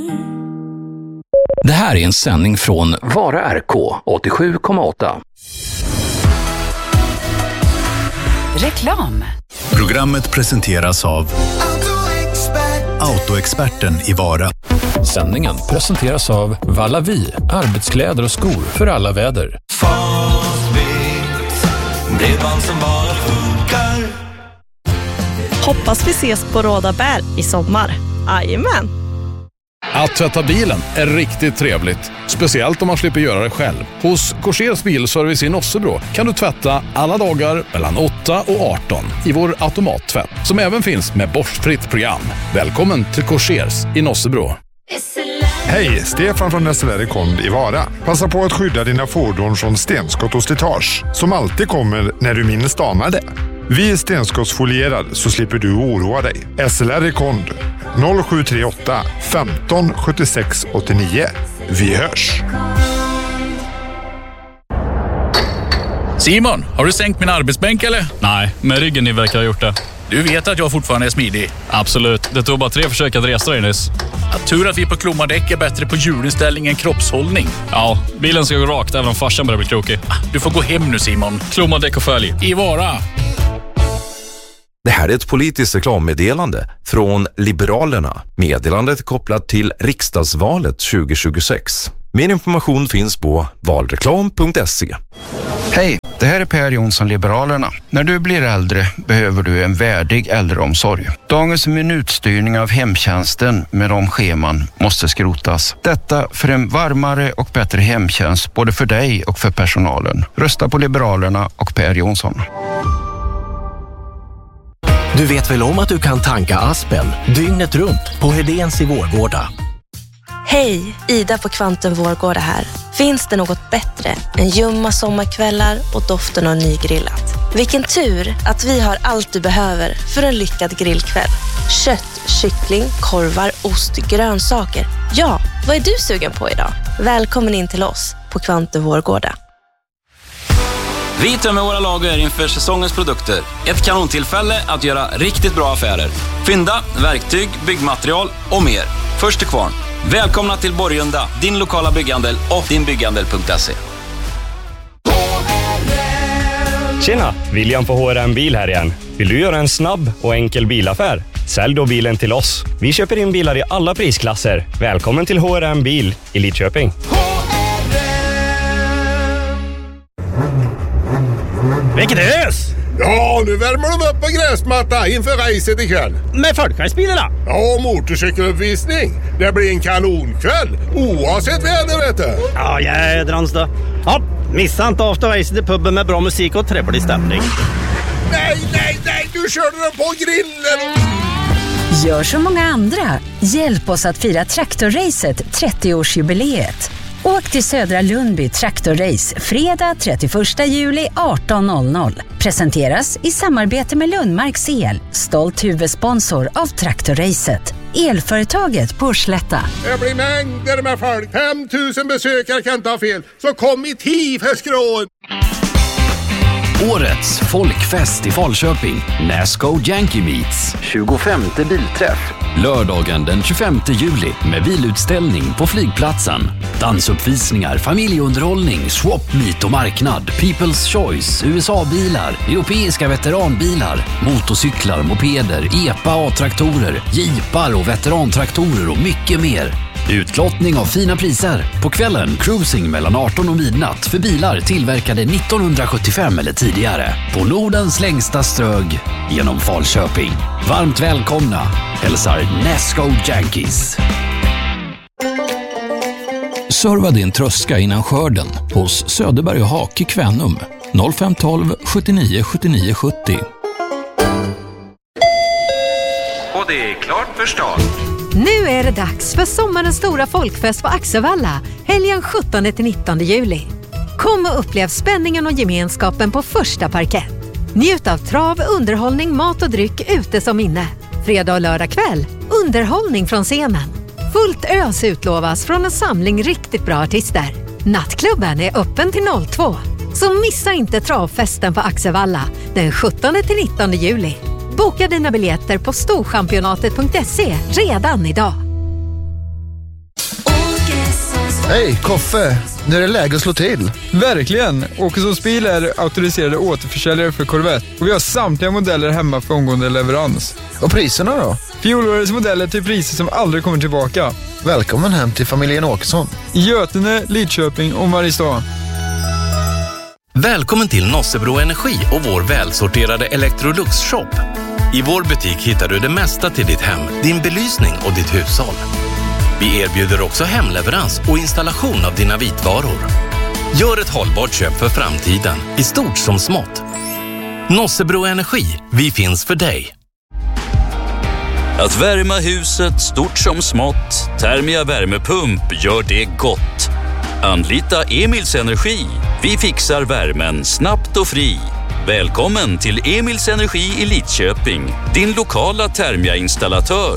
Det här är en sändning från Vara RK 87,8. Reklam. Programmet presenteras av Autoexperten i Vara. Sändningen presenteras av Vallavi, arbetskläder och skor för alla väder. Bredband som bara funkar. Hoppas vi ses på Råda Bär i sommar. Jajamän! Att tvätta bilen är riktigt trevligt, speciellt om man slipper göra det själv. Hos Korsers bilservice i Nossebro kan du tvätta alla dagar mellan 8 och 18 i vår automattvätt, som även finns med borstfritt program. Välkommen till Korsers i Nossebro. Hej, Stefan från SLR Kond i Vara. Passa på att skydda dina fordon från stenskott och slitage, som alltid kommer när du minst anar det. Vi är stenskottsfolierad så slipper du oroa dig. SLR Kond 0738 15 76 89. Vi hörs! Simon, har du sänkt min arbetsbänk eller? Nej, men ryggen ni verkar ha gjort det. Du vet att jag fortfarande är smidig. Absolut, det tog bara 3 försök att resa dig nyss. Tur att vi på Klomadäck är bättre på hjulinställning än kroppshållning. Ja, bilen ska gå rakt även om farsan börjar bli krokig. Du får gå hem nu Simon. Klomadäck och följ. I Vara. Det här är ett politiskt reklammeddelande från Liberalerna. Meddelandet är kopplat till riksdagsvalet 2026. Mer information finns på valreklam.se. Hej, det här är Per Jonsson, Liberalerna. När du blir äldre behöver du en värdig äldreomsorg. Dagens minutstyrning av hemtjänsten med de scheman måste skrotas. Detta för en varmare och bättre hemtjänst både för dig och för personalen. Rösta på Liberalerna och Per Jonsson. Du vet väl om att du kan tanka Aspen dygnet runt på Hedéns i Vårgårda? Hej, Ida på Kvanten Vårgårda här. Finns det något bättre än ljumma sommarkvällar och doften av nygrillat? Vilken tur att vi har allt du behöver för en lyckad grillkväll. Kött, kyckling, korvar, ost, grönsaker. Ja, vad är du sugen på idag? Välkommen in till oss på Kvanten Vårgårda. Vi tömmer våra lager inför säsongens produkter. Ett kanontillfälle att göra riktigt bra affärer. Fynda, verktyg, byggmaterial och mer. Först till kvarn. Välkomna till Borgunda, din lokala bygghandel och dinbygghandel.se. Tjena, William på HRM Bil här igen. Vill du göra en snabb och enkel bilaffär? Sälj då bilen till oss. Vi köper in bilar i alla prisklasser. Välkommen till HRM Bil i Lidköping. Vilket ös! Ja, nu värmer de upp på gräsmatta inför racet ikväll. Med folkracebilarna? Ja, motorcykeluppvisning. Det blir en kanonkväll, oavsett väder, vet du. Ja, jädrans då. Ja, missa inte afterracet i puben med bra musik och trevlig stämning. Nej, du körde den på grillen. Gör som många andra. Hjälp oss att fira Traktorracet 30-årsjubileet. Åk till Södra Lundby Traktorrace fredag 31 juli 18.00. Presenteras i samarbete med Lundmarks El, stolt huvudsponsor av Traktorracet. Elföretaget på Slätta. Det blir mängder med folk. 5000 besökare kan inte ha fel. Så kom i tid för skrån. Årets folkfest i Falköping. Nasco Yankee Meets. 25:e bilträff. Lördagen den 25 juli med bilutställning på flygplatsen. Dansuppvisningar, familjeunderhållning, swap meet och marknad. People's Choice, USA-bilar, europeiska veteranbilar, motorcyklar, mopeder, EPA A-traktorer, jeepar och veterantraktorer och mycket mer. Utlottning av fina priser. På kvällen cruising mellan 18 och midnatt för bilar tillverkade 1975 eller tidigare. På Nordens längsta strög genom Falköping. Varmt välkomna. Hälsar Nasco Yankees. Serva din tröska innan skörden hos Söderberg och Hak i Kvänum. 0512 79 79 70. Och det är klart för start. Nu är det dags för sommarens stora folkfest på Axevalla, helgen 17-19 juli. Kom och upplev spänningen och gemenskapen på första parkett. Njut av trav, underhållning, mat och dryck ute som inne. Fredag och lördag kväll, underhållning från scenen. Fullt ös utlovas från en samling riktigt bra artister. Nattklubben är öppen till 02. Så missa inte travfesten på Axevalla den 17-19 juli. Boka dina biljetter på storchampionatet.se redan idag. Hej, Koffe. Nu är det läge att slå till. Verkligen. Åkessons bil är auktoriserade återförsäljare för Corvette. Och vi har samtliga modeller hemma för omgående leverans. Och priserna då? Fjolårets modeller till priser som aldrig kommer tillbaka. Välkommen hem till familjen Åkesson. I Götene, Lidköping och Mariestad. Välkommen till Nossebro Energi och vår välsorterade Electrolux-shop. I vår butik hittar du det mesta till ditt hem, din belysning och ditt hushåll. Vi erbjuder också hemleverans och installation av dina vitvaror. Gör ett hållbart köp för framtiden, i stort som smått. Nossebro Energi, vi finns för dig. Att värma huset, stort som smått, Thermia värmepump gör det gott. Anlita Emils Energi. Vi fixar värmen snabbt och fri. Välkommen till Emils Energi i Lidköping, din lokala Thermia-installatör.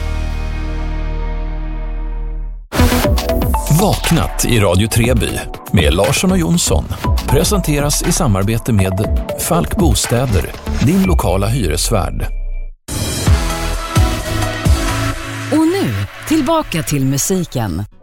Vaknat i Radio Treby med Larsson och Jonsson presenteras i samarbete med Falk Bostäder, din lokala hyresvärd. Och nu, tillbaka till musiken.